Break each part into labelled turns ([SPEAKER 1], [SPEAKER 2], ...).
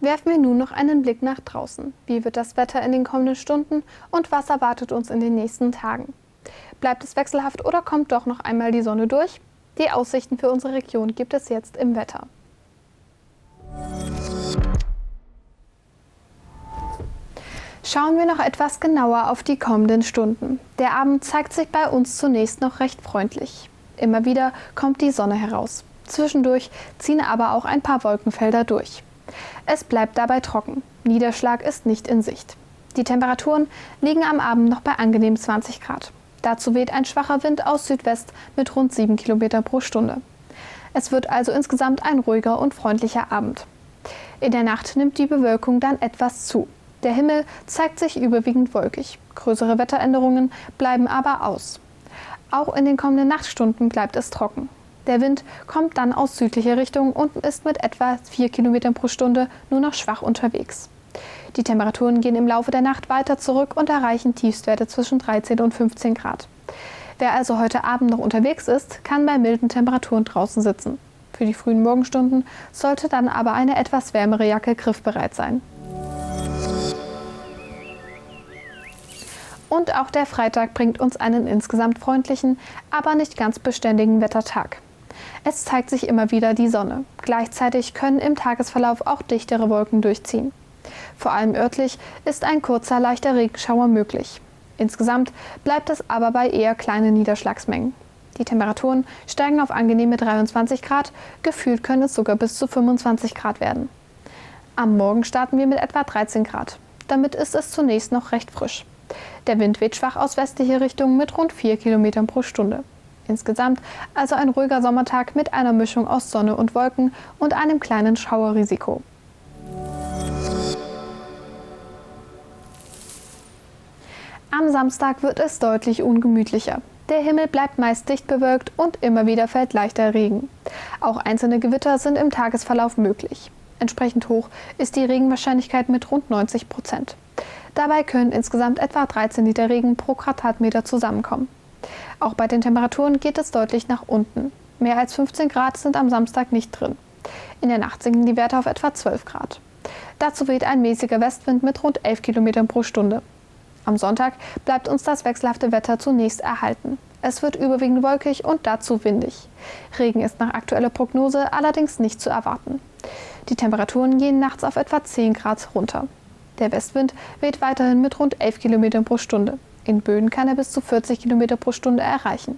[SPEAKER 1] Werfen wir nun noch einen Blick nach draußen. Wie wird das Wetter in den kommenden Stunden und was erwartet uns in den nächsten Tagen? Bleibt es wechselhaft oder kommt doch noch einmal die Sonne durch? Die Aussichten für unsere Region gibt es jetzt im Wetter. Schauen wir noch etwas genauer auf die kommenden Stunden. Der Abend zeigt sich bei uns zunächst noch recht freundlich. Immer wieder kommt die Sonne heraus. Zwischendurch ziehen aber auch ein paar Wolkenfelder durch. Es bleibt dabei trocken. Niederschlag ist nicht in Sicht. Die Temperaturen liegen am Abend noch bei angenehm 20 Grad. Dazu weht ein schwacher Wind aus Südwest mit rund 7 km pro Stunde. Es wird also insgesamt ein ruhiger und freundlicher Abend. In der Nacht nimmt die Bewölkung dann etwas zu. Der Himmel zeigt sich überwiegend wolkig. Größere Wetteränderungen bleiben aber aus. Auch in den kommenden Nachtstunden bleibt es trocken. Der Wind kommt dann aus südlicher Richtung und ist mit etwa 4 km pro Stunde nur noch schwach unterwegs. Die Temperaturen gehen im Laufe der Nacht weiter zurück und erreichen Tiefstwerte zwischen 13 und 15 Grad. Wer also heute Abend noch unterwegs ist, kann bei milden Temperaturen draußen sitzen. Für die frühen Morgenstunden sollte dann aber eine etwas wärmere Jacke griffbereit sein. Und auch der Freitag bringt uns einen insgesamt freundlichen, aber nicht ganz beständigen Wettertag. Es zeigt sich immer wieder die Sonne. Gleichzeitig können im Tagesverlauf auch dichtere Wolken durchziehen. Vor allem örtlich ist ein kurzer, leichter Regenschauer möglich. Insgesamt bleibt es aber bei eher kleinen Niederschlagsmengen. Die Temperaturen steigen auf angenehme 23 Grad, gefühlt können es sogar bis zu 25 Grad werden. Am Morgen starten wir mit etwa 13 Grad. Damit ist es zunächst noch recht frisch. Der Wind weht schwach aus westlicher Richtung mit rund 4 km pro Stunde. Insgesamt also ein ruhiger Sommertag mit einer Mischung aus Sonne und Wolken und einem kleinen Schauerrisiko. Am Samstag wird es deutlich ungemütlicher. Der Himmel bleibt meist dicht bewölkt und immer wieder fällt leichter Regen. Auch einzelne Gewitter sind im Tagesverlauf möglich. Entsprechend hoch ist die Regenwahrscheinlichkeit mit rund 90%. Dabei können insgesamt etwa 13 Liter Regen pro Quadratmeter zusammenkommen. Auch bei den Temperaturen geht es deutlich nach unten. Mehr als 15 Grad sind am Samstag nicht drin. In der Nacht sinken die Werte auf etwa 12 Grad. Dazu weht ein mäßiger Westwind mit rund 11 km pro Stunde. Am Sonntag bleibt uns das wechselhafte Wetter zunächst erhalten. Es wird überwiegend wolkig und dazu windig. Regen ist nach aktueller Prognose allerdings nicht zu erwarten. Die Temperaturen gehen nachts auf etwa 10 Grad runter. Der Westwind weht weiterhin mit rund 11 km pro Stunde. In Böen kann er bis zu 40 km pro Stunde erreichen.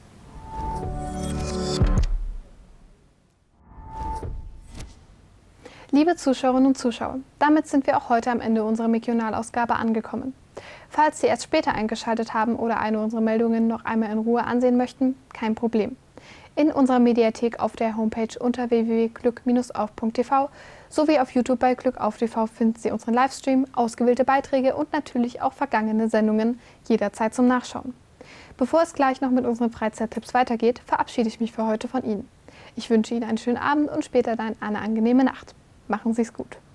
[SPEAKER 1] Liebe Zuschauerinnen und Zuschauer, damit sind wir auch heute am Ende unserer Regionalausgabe angekommen. Falls Sie erst später eingeschaltet haben oder eine unserer Meldungen noch einmal in Ruhe ansehen möchten, kein Problem. In unserer Mediathek auf der Homepage unter www.glück-auf.tv sowie auf YouTube bei Glück auf TV finden Sie unseren Livestream, ausgewählte Beiträge und natürlich auch vergangene Sendungen jederzeit zum Nachschauen. Bevor es gleich noch mit unseren Freizeittipps weitergeht, verabschiede ich mich für heute von Ihnen. Ich wünsche Ihnen einen schönen Abend und später dann eine angenehme Nacht. Machen Sie es gut.